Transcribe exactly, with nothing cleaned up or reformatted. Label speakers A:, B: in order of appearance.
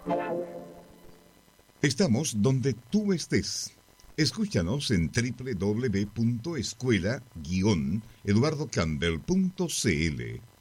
A: Estamos donde tú estés. Escúchanos en doble u doble u doble u punto escuela guion eduardo campbell punto c l.